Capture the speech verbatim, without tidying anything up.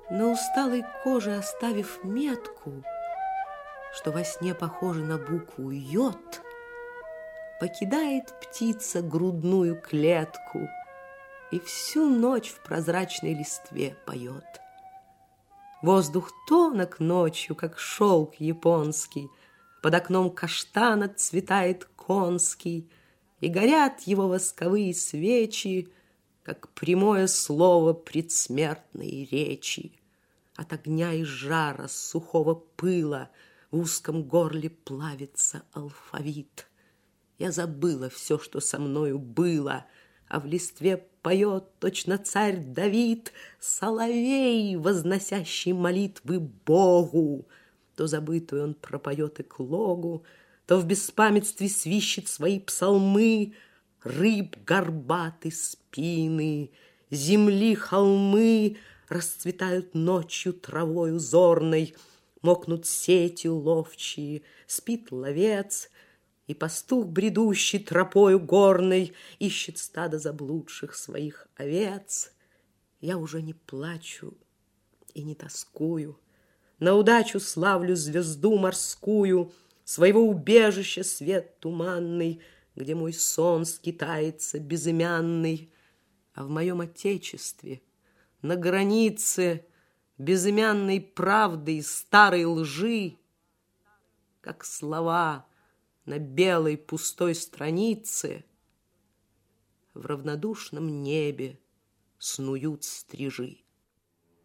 На усталой коже оставив метку, что во сне похоже на букву «Йод», покидает птица грудную клетку и всю ночь в прозрачной листве поет. Воздух тонок ночью, как шелк японский, под окном каштан отцветает конский, и горят его восковые свечи, как прямое слово предсмертной речи. От огня и жара, сухого пыла в узком горле плавится алфавит. Я забыла все, что со мною было, а в листве поет точно царь Давид, соловей, возносящий молитвы Богу. То забытую он пропоет эклогу, то в беспамятстве свищет свои псалмы. Рыб горбаты спины, земли холмы расцветают ночью травой узорной, мокнут сети ловчие, спит ловец, и пастух, бредущий тропою горной, ищет стадо заблудших своих овец. Я уже не плачу и не тоскую, на удачу славлю звезду морскую, своего убежища свет туманный, где мой сон скитается безымянный. А в моем отечестве, на границе безымянной правды и старой лжи, как слова на белой пустой странице, в равнодушном небе снуют стрижи.